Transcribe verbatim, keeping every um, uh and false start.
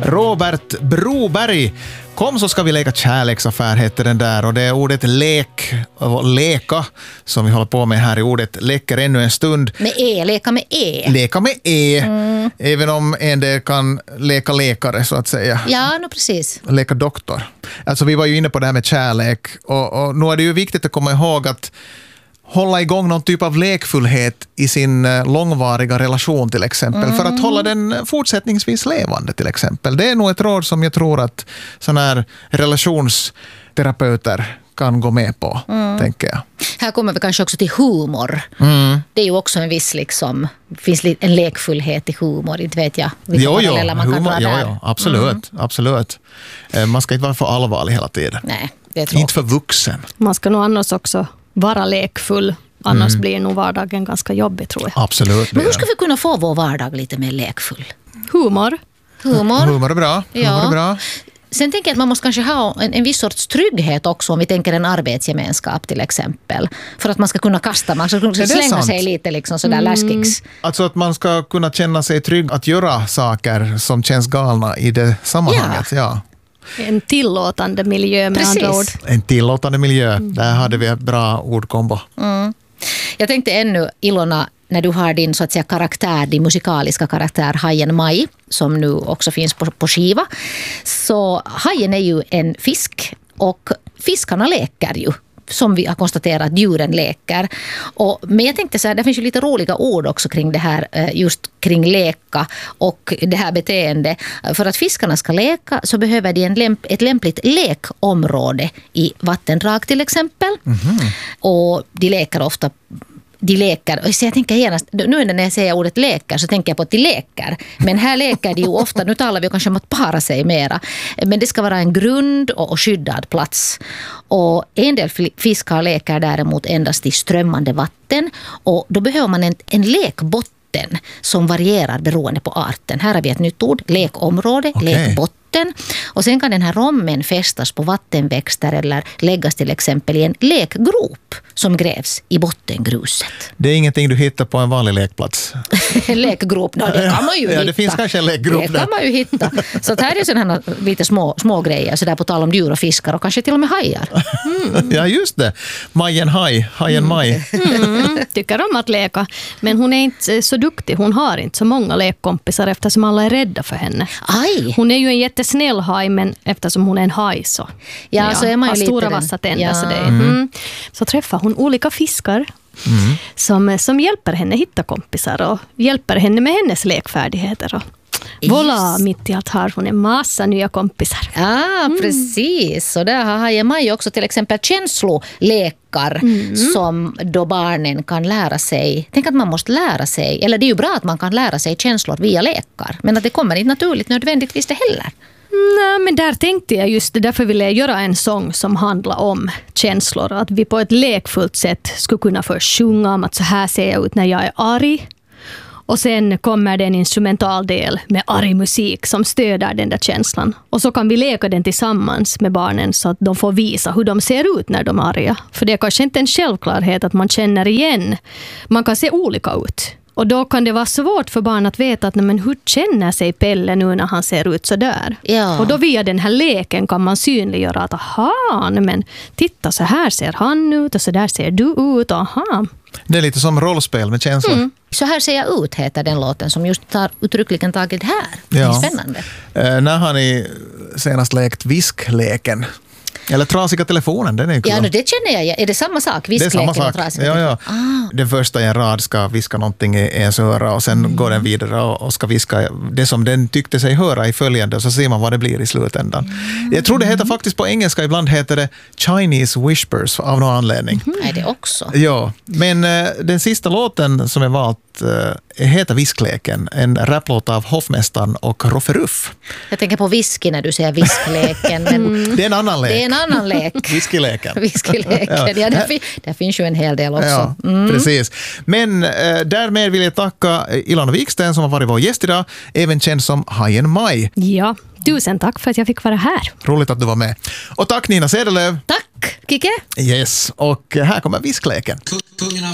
Robert Broberg. Kom så ska vi leka kärleksaffär heter den där, och det är ordet lek och leka som vi håller på med här i ordet leker ännu en stund. Med e, leka med e. Leka med e, mm. även om en del kan leka lekare så att säga. Ja, no, precis. Leka doktor. Alltså vi var ju inne på det här med kärlek och, och nu är det ju viktigt att komma ihåg att hålla igång någon typ av lekfullhet i sin långvariga relation till exempel. Mm. För att hålla den fortsättningsvis levande till exempel. Det är nog ett råd som jag tror att sådana här relationsterapeuter kan gå med på, mm. tänker jag. Här kommer vi kanske också till humor. Mm. Det är ju också en viss liksom, finns en lekfullhet i humor, inte vet jag. Jo, jo, man humor, kan jo, jo, absolut, mm. absolut. Man ska inte vara för allvarlig hela tiden. Nej, det är tråkigt. Inte för vuxen. Man ska nog annars också vara lekfull. Annars mm. blir nog vardagen ganska jobbig, tror jag. Absolut. Men hur ska vi kunna få vår vardag lite mer lekfull? Humor. Humor. Humor är bra. Ja. Humor är bra. Sen tänker jag att man måste kanske ha en, en viss sorts trygghet också om vi tänker en arbetsgemenskap till exempel. För att man ska kunna kasta, man ska kunna slänga sant? sig lite liksom sådär mm. läskiks. Alltså att man ska kunna känna sig trygg att göra saker som känns galna i det sammanhanget. Ja. ja. En tillåtande miljö med Precis. andra ord. En tillåtande miljö. Mm. Där hade vi ett bra ordkombo. Mm. Jag tänkte ännu, Ilona, när du har din så att säga karaktär, din musikaliska karaktär Hajen Maj, som nu också finns på, på skiva. Så hajen är ju en fisk och fiskarna leker ju. Som vi har konstaterat att djuren leker. Och, men jag tänkte så här, det finns ju lite roliga ord också kring det här, just kring leka och det här beteendet. För att fiskarna ska leka så behöver de en lämp, ett lämpligt lekområde i vattendrag till exempel. Mm-hmm. Och de leker ofta de leker, så jag tänker genast, nu när jag säger ordet leker så tänker jag på att de leker. Men här leker de ju ofta, nu talar vi kanske om att para sig mera. Men det ska vara en grund och skyddad plats. Och en del fiskar leker däremot endast i strömmande vatten. Och då behöver man en, en lekbotten som varierar beroende på arten. Här har vi ett nytt ord, lekområde, okay. lekbotten. Och sen kan den här rommen fästas på vattenväxter eller läggas till exempel i en lekgrop som grävs i bottengruset. Det är ingenting du hittar på en vanlig lekplats. En lekgrop, no, det kan man ju ja, hitta. Det finns kanske en lekgrop det där. kan man ju hitta. Så att här är sådana lite små, små grejer, så där på tal om djur och fiskar och kanske till och med hajar. Mm. Ja, just det. Majen haj, hajen maj. Mm. Tycker om att leka, men hon är inte så duktig. Hon har inte så många lekkompisar eftersom alla är rädda för henne. Aj. Hon är ju en jättesnäll haj, men eftersom hon är en haj så, ja, ja, så är man ju har lite stora den. vassa tänder. Ja. Så, det, mm. så träffar hon olika fiskar mm. som, som hjälper henne hitta kompisar och hjälper henne med hennes lekfärdigheter. Och voilà, mitt i allt har hon en massa nya kompisar. Ja, mm. precis. Så där har Hajen Maj också till exempel känslolekar mm. som då barnen kan lära sig. Tänk att man måste lära sig, eller det är ju bra att man kan lära sig känslor via lekar, men att det kommer inte naturligt nödvändigtvis det heller. Nej, men där tänkte jag just det, därför ville jag göra en sång som handlar om känslor. Att vi på ett lekfullt sätt skulle kunna först sjunga om att så här ser jag ut när jag är arg. Och sen kommer det en instrumental del med arg musik som stöder den där känslan. Och så kan vi leka den tillsammans med barnen så att de får visa hur de ser ut när de är arga. För det är kanske inte en självklarhet att man känner igen. Man kan se olika ut. Och då kan det vara svårt för barn att veta att, nej, men hur känner sig Pelle nu när han ser ut så där. Ja. Och då via den här leken kan man synliggöra att aha, nej, men titta så här ser han ut och så där ser du ut. Aha. Det är lite som rollspel med känslor. Mm. Så här ser jag ut heter den låten som just tar uttryckligen tagit här. Det är ja. spännande. Eh, när har ni senast lekt viskleken? Eller trasiga telefonen, den är kul. Ja, no, det känner jag. Är det samma sak? Det är samma sak. Ja, ja. Ah. Den första i en rad ska viska någonting i ens öra och sen mm. går den vidare och ska viska det som den tyckte sig höra i följande och så ser man vad det blir i slutändan. Mm. Jag tror det heter faktiskt på engelska, ibland heter det Chinese Whispers av någon anledning. Mm. Är det också? Ja, men uh, den sista låten som är valt uh, heter Viskleken, en raplåt av Hoffmästaren och Roffe Ruff. Jag tänker på whisky när du säger viskleken. Men mm. Det är en annan lek. Det är en annan lek. Whiskyleken. Whiskyleken. Ja, ja där, fin- där finns ju en hel del också. Ja, mm. precis. Men eh, därmed vill jag tacka Ilona Wiksten som har varit vår gäst idag, även känd som Hajen Maj. Ja, tusen tack för att jag fick vara här. Roligt att du var med. Och tack Nina Sedelöv. Tack, Kike. Yes, och här kommer Viskleken.